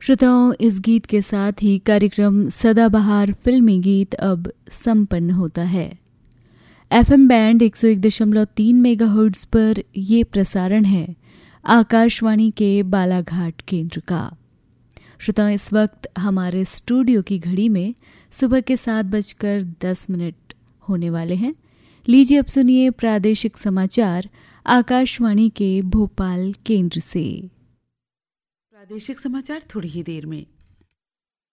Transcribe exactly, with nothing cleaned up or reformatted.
श्रोताओं, इस गीत के साथ ही कार्यक्रम सदाबहार फिल्मी गीत अब संपन्न होता है। एफएम बैंड एक सौ एक दशमलव तीन मेगाहर्ट्ज पर ये प्रसारण है आकाशवाणी के बालाघाट केंद्र का। श्रोताओं, इस वक्त हमारे स्टूडियो की घड़ी में सुबह के सात बजकर दस मिनट होने वाले हैं। लीजिए अब सुनिए प्रादेशिक समाचार आकाशवाणी के भोपाल केंद्र से। प्रादेशिक समाचार थोड़ी ही देर में।